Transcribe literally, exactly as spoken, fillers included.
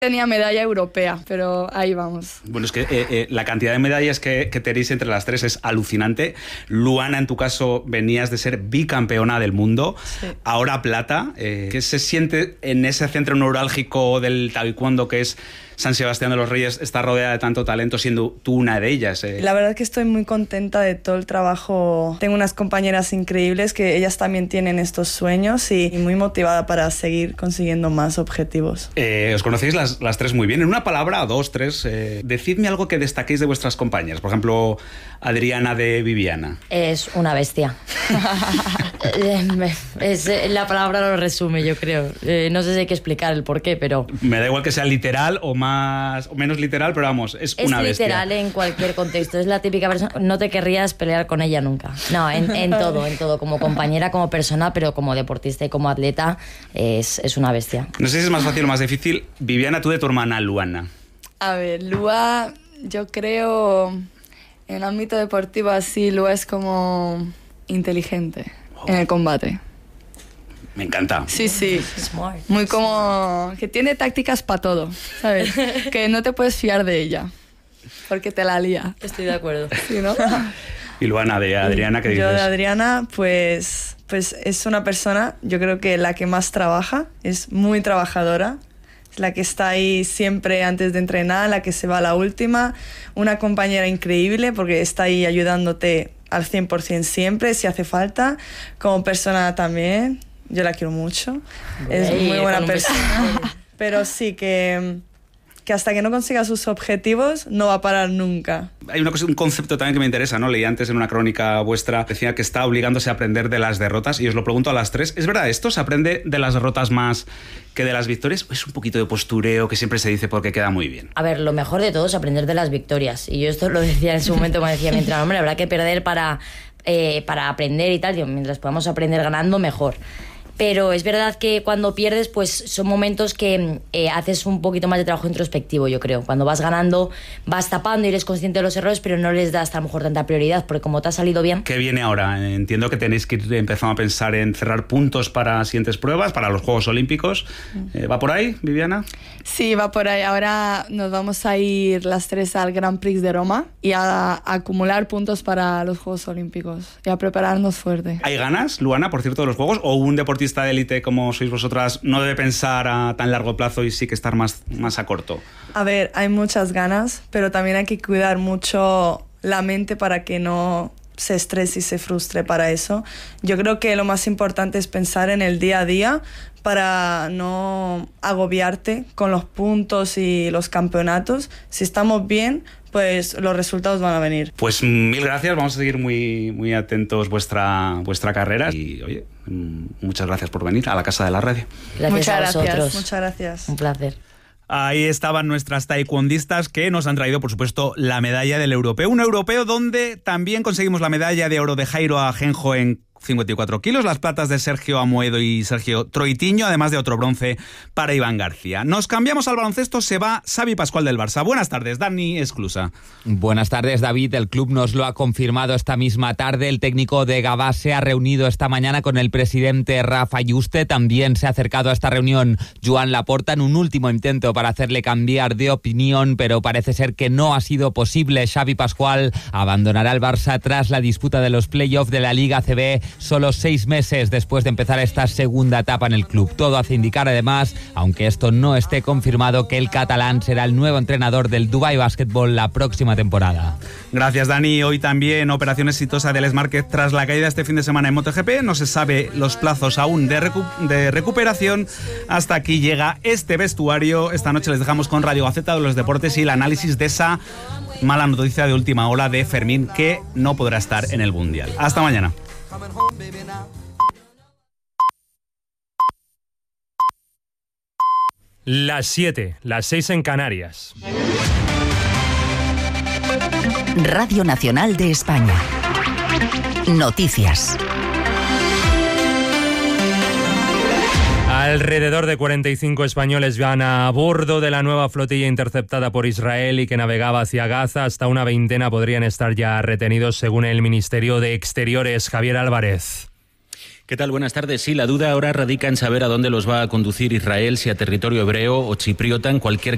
tenía medalla europea, pero ahí vamos. Bueno, es que eh, eh, la cantidad de medallas que, que tenéis entre las tres es alucinante. Luana, en tu caso, venías de ser bicampeona del mundo, sí. Ahora plata. Eh, ¿Qué se siente en ese centro neurálgico del taekwondo que es San Sebastián de los Reyes, está rodeada de tanto talento, siendo tú una de ellas? Eh. La verdad es que estoy muy contenta de todo el trabajo. Tengo unas compañeras increíbles que ellas también tienen estos sueños y, y muy motivada para seguir consiguiendo más objetivos. Eh, os conocéis las, las tres muy bien. En una palabra, dos, tres, eh, decidme algo que destaquéis de vuestras compañeras. Por ejemplo, Adriana de Viviana. Es una bestia. es, la palabra lo resume, yo creo. Eh, no sé si hay que explicar el porqué, pero... Me da igual que sea literal o más Más, o menos literal, pero vamos, es, es una bestia. Es literal en cualquier contexto, es la típica persona, no te querrías pelear con ella nunca. No, en, en todo, en todo, como compañera, como persona, pero como deportista y como atleta, es, es una bestia. No sé si es más fácil o más difícil. Viviana, tú de tu hermana, Luana. A ver, Lua, yo creo, en el ámbito deportivo así, Lua es como inteligente oh. en el combate. Me encanta. Sí, sí. Smart. Muy como... que tiene tácticas para todo, ¿sabes? Que no te puedes fiar de ella, porque te la lía. Estoy de acuerdo. ¿Sí, no? Y Luana, de Adriana, ¿qué dices? Yo de Adriana, pues, pues es una persona, yo creo que la que más trabaja, es muy trabajadora, es la que está ahí siempre antes de entrenar, la que se va a la última, una compañera increíble porque está ahí ayudándote al cien por ciento siempre, si hace falta, como persona también. Yo la quiero mucho, es hey, muy buena persona, pero sí que, que hasta que no consiga sus objetivos no va a parar nunca. Hay una cosa, un concepto también que me interesa, ¿no? Leí antes en una crónica vuestra, decía que está obligándose a aprender de las derrotas, y os lo pregunto a las tres, ¿es verdad esto? ¿Se aprende de las derrotas más que de las victorias? ¿O es un poquito de postureo que siempre se dice porque queda muy bien? A ver, lo mejor de todo es aprender de las victorias, y yo esto lo decía en su momento, me decía mi entrenador, hombre, habrá que perder para, eh, para aprender y tal, digo, mientras podamos aprender ganando, mejor. Pero es verdad que cuando pierdes, pues son momentos que eh, haces un poquito más de trabajo introspectivo, yo creo. Cuando vas ganando, vas tapando y eres consciente de los errores, pero no les das a lo mejor tanta prioridad, porque como te ha salido bien... ¿Qué viene ahora? Entiendo que tenéis que ir empezando a pensar en cerrar puntos para siguientes pruebas, para los Juegos Olímpicos. Eh, ¿Va por ahí, Viviana? Sí, va por ahí. Ahora nos vamos a ir las tres al Grand Prix de Roma y a, a acumular puntos para los Juegos Olímpicos y a prepararnos fuerte. ¿Hay ganas, Luana, por cierto, de los Juegos? ¿O un deportista de élite como sois vosotras no debe pensar a tan largo plazo y sí que estar más, más a corto? A ver, hay muchas ganas, pero también hay que cuidar mucho la mente para que no se estrese y se frustre para eso. Yo creo que lo más importante es pensar en el día a día para no agobiarte con los puntos y los campeonatos. Si estamos bien, pues los resultados van a venir. Pues mil gracias, vamos a seguir muy, muy atentos vuestra, vuestra carrera y oye, muchas gracias por venir a la Casa de la Radio. Gracias muchas a gracias, vosotros. muchas gracias. Un placer. Ahí estaban nuestras taekwondistas que nos han traído, por supuesto, la medalla del europeo. Un europeo donde también conseguimos la medalla de oro de Jairo Ajenjo en cincuenta y cuatro kilos, las platas de Sergio Amoedo y Sergio Troitiño, además de otro bronce para Iván García. Nos cambiamos al baloncesto, se va Xavi Pascual del Barça. Buenas tardes, Dani Esclusa. Buenas tardes, David. El club nos lo ha confirmado esta misma tarde. El técnico de Gavà se ha reunido esta mañana con el presidente Rafa Yuste. También se ha acercado a esta reunión Joan Laporta en un último intento para hacerle cambiar de opinión, pero parece ser que no ha sido posible. Xavi Pascual abandonará el Barça tras la disputa de los playoffs de la Liga A C B, solo seis meses después de empezar esta segunda etapa en el club. Todo hace indicar, además, aunque esto no esté confirmado, que el catalán será el nuevo entrenador del Dubai Basketball la próxima temporada. Gracias, Dani. Hoy también operación exitosa de Alex Márquez tras la caída este fin de semana en MotoGP. No se sabe los plazos aún de, recu- de recuperación. Hasta aquí llega este vestuario. Esta noche les dejamos con Radio Gaceta de los Deportes y el análisis de esa mala noticia de última hora de Fermín, que no podrá estar en el Mundial. Hasta mañana. Las siete, las seis en Canarias. Radio Nacional de España. Noticias. Alrededor de cuarenta y cinco españoles van a bordo de la nueva flotilla interceptada por Israel y que navegaba hacia Gaza. Hasta una veintena podrían estar ya retenidos, según el Ministerio de Exteriores. Javier Álvarez. ¿Qué tal? Buenas tardes. Sí, la duda ahora radica en saber a dónde los va a conducir Israel, si a territorio hebreo o chipriota. En cualquier